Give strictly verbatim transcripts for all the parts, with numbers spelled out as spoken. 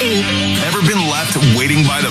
Ever been left waiting by the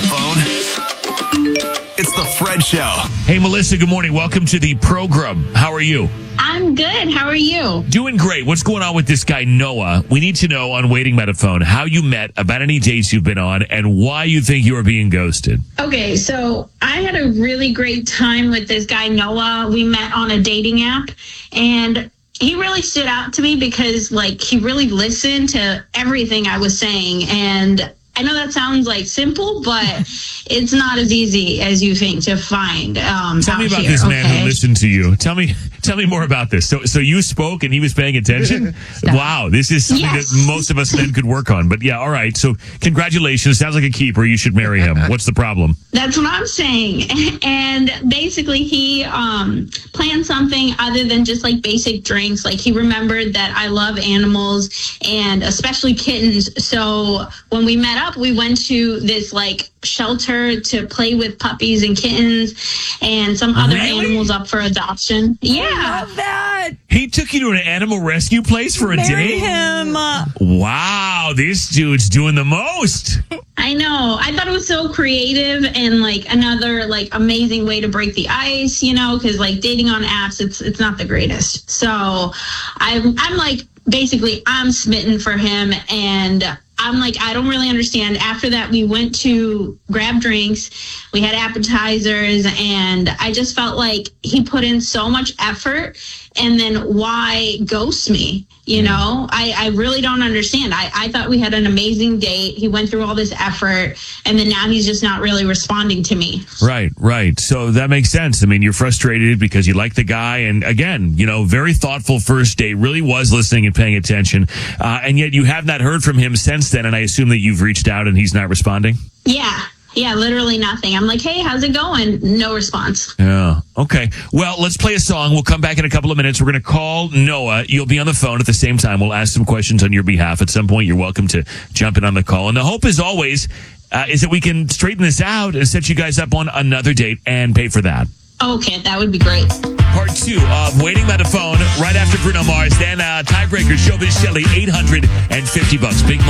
phone? It's the Fred Show. Hey, Melissa, good morning. Welcome to the program. How are you? I'm good. How are you? Doing great. What's going on with this guy, Noah? We need to know on Waiting by the Phone how you met, about any dates you've been on, and why you think you are being ghosted. Okay, so I had a really great time with this guy, Noah. We met on a dating app, and he really stood out to me because, like, he really listened to everything I was saying, and I know that sounds like simple, but it's not as easy as you think to find. Um, tell me out about here, this man okay? who listened to you. Tell me, tell me more about this. So, so you spoke and he was paying attention. Wow, this is something Yes. that most of us men could work on. But yeah, all right. So, congratulations. Sounds like a keeper. You should marry him. What's the problem? That's what I'm saying. And basically, he um, planned something other than just like basic drinks. Like, he remembered that I love animals and especially kittens. So when we met up, we went to this like shelter to play with puppies and kittens and some other Really? animals up for adoption. Yeah. Love that. He took you to an animal rescue place for a Marry day? him. Wow, this dude's doing the most. I know. I thought it was so creative and like another like amazing way to break the ice, you know, because like dating on apps, it's it's not the greatest. So I'm I'm like basically I'm smitten for him, and I'm like, I don't really understand. After that, we went to grab drinks. We had appetizers, and I just felt like he put in so much effort. And then why ghost me? You know, I, I really don't understand. I, I thought we had an amazing date. He went through all this effort, and then now he's just not really responding to me. Right, right. So that makes sense. I mean, you're frustrated because you like the guy. And again, you know, very thoughtful first date, really was listening and paying attention. Uh, and yet you have not heard from him since then. And I assume that you've reached out and he's not responding. Yeah. Yeah, literally nothing. I'm like, hey, how's it going? No response. Yeah. Okay. Well, let's play a song. We'll come back in a couple of minutes. We're going to call Noah. You'll be on the phone at the same time. We'll ask some questions on your behalf. At some point, you're welcome to jump in on the call. And the hope, as always, uh, is that we can straighten this out and set you guys up on another date and pay for that. Okay, that would be great. Part two of Waiting by the Phone right after Bruno Mars. Then uh, tiebreaker, Showbiz Shelley, eight hundred fifty bucks. Big money.